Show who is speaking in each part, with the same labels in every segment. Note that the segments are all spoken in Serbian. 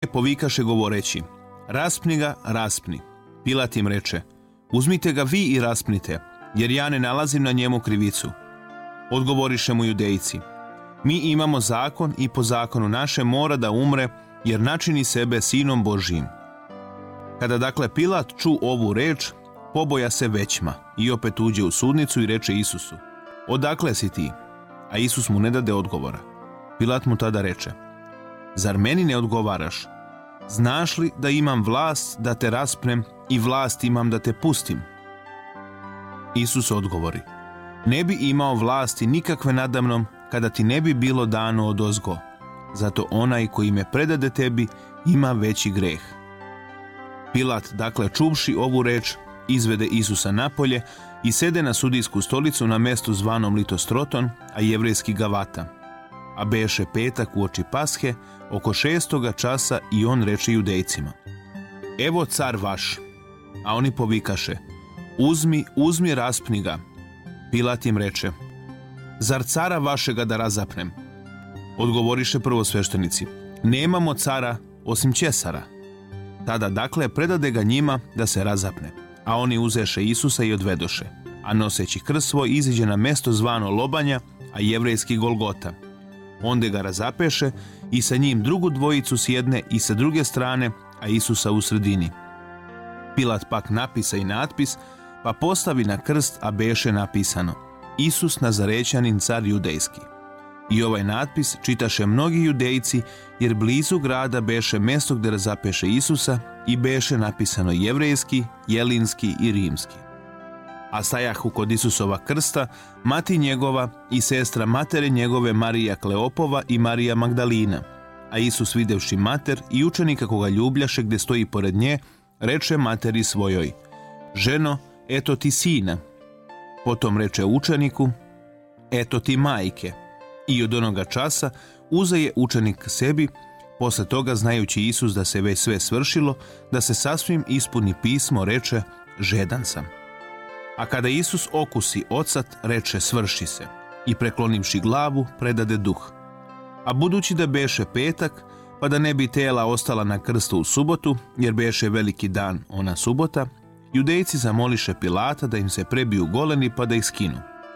Speaker 1: povikaše govoreći: raspni ga, raspni. Pilat im reče: uzmite ga vi i raspnite, jer ja ne nalazim na njemu krivicu. Odgovoriše mu Judejci: mi imamo zakon i po zakonu naše mora da umre, jer načini sebe sinom Božijim. Kada dakle Pilat ču ovu reč, poboja se većma i opet uđe u sudnicu i reče Isusu: odakle si ti? A Isus mu ne dade odgovora. Pilat mu tada reče: zar meni ne odgovaraš? Znaš li da imam vlast da te raspnem i vlast imam da te pustim? Isus odgovori: ne bi imao vlasti nikakve nadamnom kada ti ne bi bilo dano odozgo. Zato onaj koji me predade tebi ima veći greh. Pilat, dakle, čuvši ovu reč, izvede Isusa napolje i sede na sudijsku stolicu na mestu zvanom Litostroton, a jevrejski Gavata. A beše petak uoči Pashe, oko 6. časa, i on reče Judejcima: evo car vaš. A oni povikaše: uzmi, uzmi, raspni ga. Pilat im reče: zar cara vašega da razapnem? Odgovoriše prvosveštenici: nemamo cara osim Ćesara. Tada dakle predade ga njima da se razapne. A oni uzeše Isusa i odvedoše, a noseći krst svoj iziđe na mesto zvano Lobanja, a jevrejski Golgota. Onda ga razapeše i sa njim drugu dvojicu s jedne i sa druge strane, a Isusa u sredini. Pilat pak napisa i natpis, pa postavi na krst, a beše napisano: Isus Nazarećanin, car judejski. I ovaj natpis čitaše mnogi Judejci, jer blizu grada beše mesto gde razapeše Isusa i beše napisano jevrejski, jelinski i rimski. A stajahu kod Isusova krsta mati njegova i sestra matere njegove Marija Kleopova i Marija Magdalina. A Isus, videvši mater i učenika koga ljubljaše gde stoji pored nje, reče materi svojoj: ženo, eto ti sina. Potom reče učeniku: eto ti majke. I od onoga časa uzeje učenik k sebi, posle toga, znajući Isus da se već sve svršilo, da se sasvim ispuni pismo, reče: žedan sam. A kada Isus okusi ocat, reče: svrši se. I preklonivši glavu, predade duh. A budući da beše petak, pa da ne bi tela ostala na krstu u subotu, jer beše veliki dan, ona subota, Judejci zamoliše Pilata da im se prebiju goleni pa da ih skinu.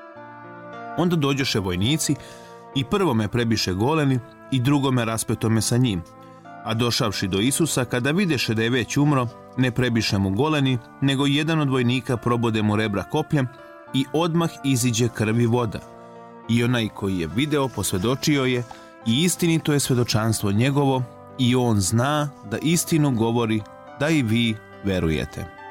Speaker 1: Onda dođoše vojnici i prvome prebiše goleni i drugome raspetome sa njim. A došavši do Isusa, kada videše da je već umro, ne prebiše mu goleni, nego jedan od vojnika probode mu rebra kopljem i odmah iziđe krv i voda. I onaj koji je video posvedočio je, i istinito je svedočanstvo njegovo, i on zna da istinu govori, da i vi verujete.